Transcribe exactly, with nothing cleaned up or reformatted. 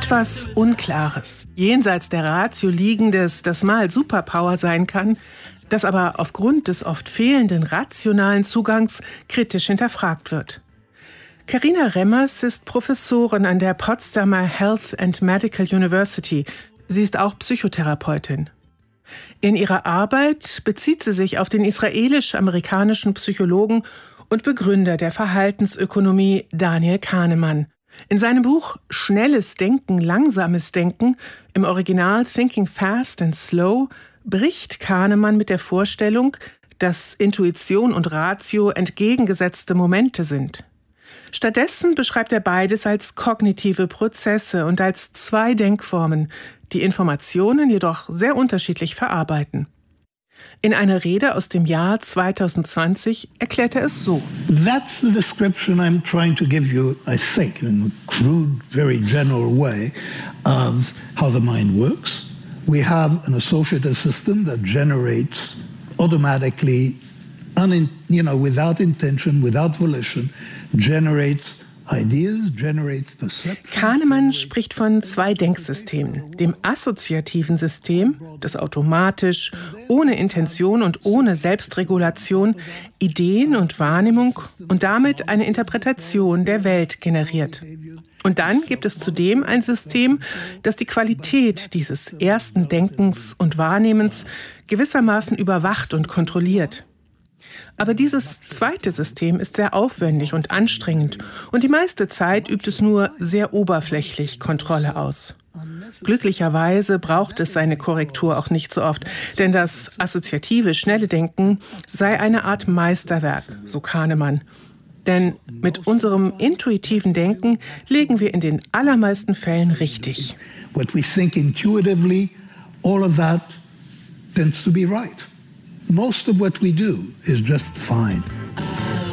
Etwas Unklares, jenseits der Ratio liegendes, das mal Superpower sein kann, das aber aufgrund des oft fehlenden rationalen Zugangs kritisch hinterfragt wird. Carina Remmers ist Professorin an der Potsdamer Health and Medical University. Sie ist auch Psychotherapeutin. In ihrer Arbeit bezieht sie sich auf den israelisch-amerikanischen Psychologen und Begründer der Verhaltensökonomie Daniel Kahneman. In seinem Buch Schnelles Denken, langsames Denken, im Original Thinking Fast and Slow, bricht Kahneman mit der Vorstellung, dass Intuition und Ratio entgegengesetzte Momente sind. Stattdessen beschreibt er beides als kognitive Prozesse und als zwei Denkformen, die Informationen jedoch sehr unterschiedlich verarbeiten. In einer Rede aus dem Jahr zwanzig zwanzig erklärt er es so. That's the description I'm trying to give you, I think, in a crude, very general way, of how the mind works. We have an associative system that generates automatically, unin, you know, without intention, without volition, generates ideas, generates perception. Kahneman spricht von zwei Denksystemen. Dem assoziativen System, das automatisch, ohne Intention und ohne Selbstregulation Ideen und Wahrnehmung und damit eine Interpretation der Welt generiert. Und dann gibt es zudem ein System, das die Qualität dieses ersten Denkens und Wahrnehmens gewissermaßen überwacht und kontrolliert. Aber dieses zweite System ist sehr aufwendig und anstrengend und die meiste Zeit übt es nur sehr oberflächlich Kontrolle aus. Glücklicherweise braucht es seine Korrektur auch nicht so oft, denn das assoziative, schnelle Denken sei eine Art Meisterwerk, so Kahneman. Denn mit unserem intuitiven Denken liegen wir in den allermeisten Fällen richtig. What we think intuitively, all of that tends to be right. Most of what we do is just fine.